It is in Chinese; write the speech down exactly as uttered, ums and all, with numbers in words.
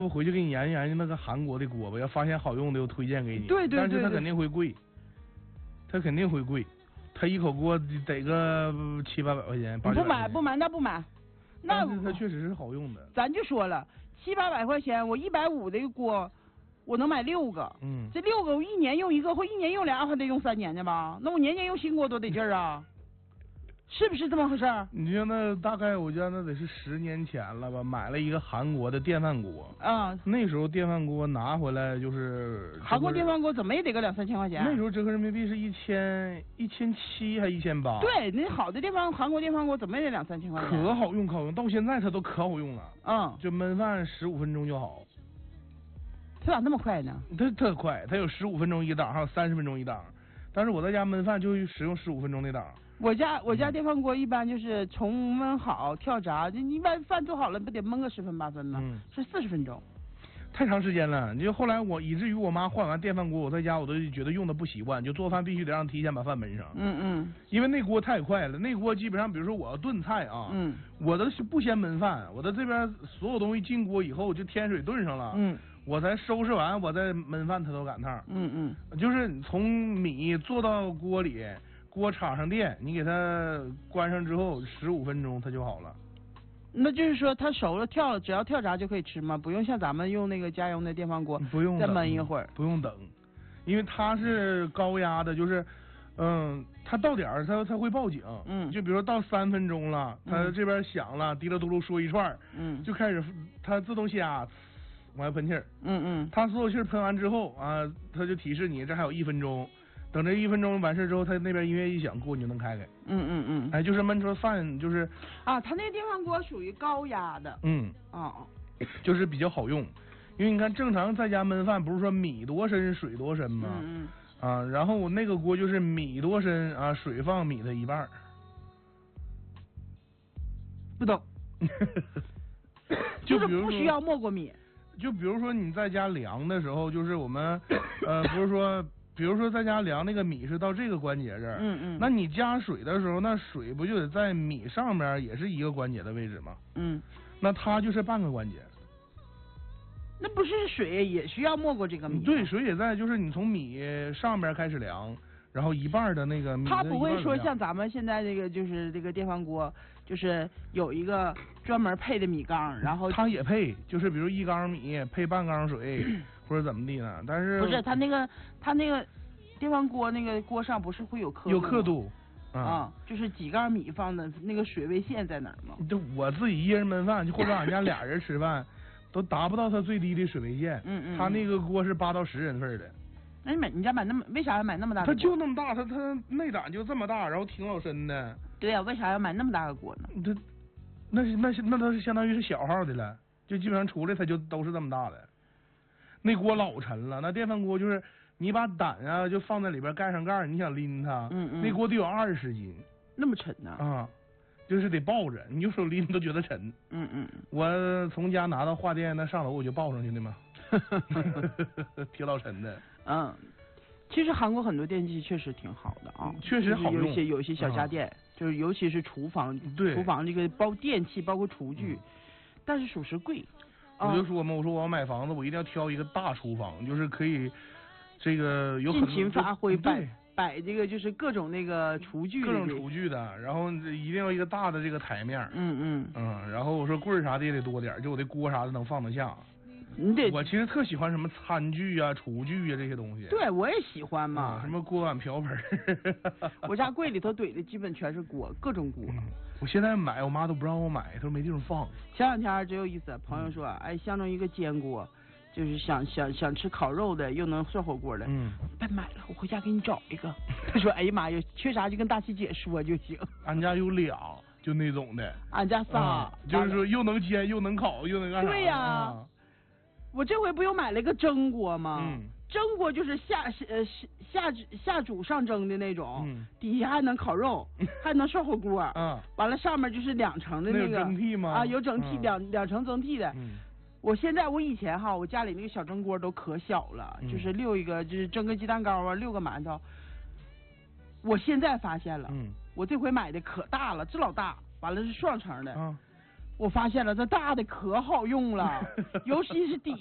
我回去给你研究研究那个韩国的锅吧，要发现好用的，我推荐给你。 对对对对， 但是它肯定会贵，它肯定会贵，它一口锅得个七八百块钱。 不买不买，那不买。那它确实是好用的。 咱就说了，七八百块钱，我一百五的一个锅，我能买六个。 嗯。 这六个我一年用一个，或一年用俩，还得用三年呢吧？那我年年用新锅多得劲儿啊！是不是这么回事儿？ 你像那大概我家那得是十年前了吧，买了一个韩国的电饭锅。啊。那时候电饭锅拿回来就是。 韩国电饭锅怎么也得个两三千块钱。 那时候折合人民币是一千一千七还一千八。 对，那好的电饭韩国电饭锅怎么也得两三千块钱。 可好用可好用，到现在它都可好用了。 嗯。 就焖饭十五分钟就好。 它咋那么快呢？ 它特快，它有十五分钟一档，还有三十分钟一档。但是我在家焖饭就使用十五分钟那档。 我家我家电饭锅一般就是从焖好跳闸，你一般饭做好了不得焖个十分八分吗？嗯，是四十分钟。 太长时间了，你就后来我以至于我妈换完电饭锅，我在家我都觉得用的不习惯，就做饭必须得让提前把饭焖上。嗯嗯。因为那锅太快了，那锅基本上比如说我要炖菜啊，嗯，我都是不先焖饭，我的这边所有东西进锅以后就添水炖上了，嗯，我才收拾完我再焖饭它都赶趟。嗯嗯。就是从米做到锅里。锅插上电，你给它关上之后，十五分钟它就好了。 那就是说它熟了跳了，只要跳闸就可以吃吗？不用像咱们用那个家用的电饭锅， 不用再焖一会儿， 不用等，因为它是高压的，就是嗯，它到点儿它它会报警，嗯，就比如说到三分钟了，它这边响了，滴啦嘟噜说一串，嗯，就开始它自动泄压，往外喷气儿，嗯嗯，它所有气儿喷完之后啊，它就提示你这还有一分钟。等这一分钟完事之后，他那边音乐一响，锅你就能开开。嗯嗯嗯。哎，就是焖出饭就是啊，他那电饭锅属于高压的。嗯。啊。 就是比较好用，因为你看正常在家焖饭不是说米多深水多深吗？嗯嗯。啊，然后我那个锅就是米多深啊，水放米的一半。 不懂。 就比如说不需要没过米。 就比如说你在家量的时候，就是我们呃不是说。比如说在家量那个米是到这个关节这儿，嗯嗯，那你加水的时候，那水不就得在米上面也是一个关节的位置吗？嗯，那它就是半个关节。 那不是水也需要没过这个米？ 对，水也在，就是你从米上边开始量，然后一半的那个米。 它不会说像咱们现在这个就是这个电饭锅，就是有一个专门配的米缸，然后它也配，就是比如一缸米配半缸水。或者怎么地呢？但是不是他那个他那个电饭锅那个锅上不是会有刻度有刻度啊、嗯，就是几缸米放的那个水位线在哪儿吗？ 就我自己一人焖饭，就或者俺家俩人吃饭，都达不到他最低的水位线。嗯嗯。他那个锅是八到十人份的。 那你买你家买那么为啥要买那么大的锅？ 它就那么大，它它内胆就这么大，然后挺老深的。 对呀、啊，为啥要买那么大个锅呢？ 它那是那是那都是相当于是小号的了，就基本上出来它就都是这么大的。那锅老沉了，那电饭锅就是你把胆啊就放在里边盖上盖，你想拎它，嗯嗯，那锅得有二十斤， 那么沉呢？ 啊，就是得抱着，你用手拎都觉得沉。嗯嗯，我从家拿到话店，那上楼我就抱上去的嘛，挺老沉的。 嗯，其实韩国很多电器确实挺好的啊， 确实好用。 有一些有一些小家电，啊、就是尤其是厨房， 对， 厨房这个包电器包括厨具，嗯、但是属实贵。 我就说嘛，我说我要买房子，我一定要挑一个大厨房，就是可以这个有很尽情发挥，摆摆这个就是各种那个厨具， 各种厨具的，然后一定要一个大的这个台面，嗯嗯嗯，然后我说柜儿啥的也得多点，就我的锅啥的能放得下。 你得， 我其实特喜欢什么餐具啊、厨具啊这些东西。 对，我也喜欢嘛。 嗯、什么锅碗瓢盆。 我家柜里头怼的基本全是锅，各种锅。 嗯、我现在买，我妈都不让我买，她说没地方放。 前两天真有意思，朋友说，嗯、哎，相中一个煎锅，就是想想想吃烤肉的，又能涮火锅的。嗯。别买了，我回家给你找一个。他说，哎呀妈呀，缺啥就跟大琪姐说就行。 俺家有俩，就那种的。 俺家仨、 嗯，就是说又能煎又能烤又能干啥。 对呀、啊。啊我这回不又买了一个蒸锅吗？嗯，蒸锅就是下呃下下煮上蒸的那种，嗯、底下还能烤肉，还能涮火锅。嗯，完了上面就是两层的那个。 那有蒸屉吗？ 啊，有蒸屉，嗯、两两层蒸屉的。嗯，我现在我以前哈，我家里那个小蒸锅都可小了，嗯、就是六一个就是蒸个鸡蛋糕啊，六个馒头。我现在发现了，嗯，我这回买的可大了，这老大，完了是双层的。嗯。 我发现了这大的可好用了，尤其是底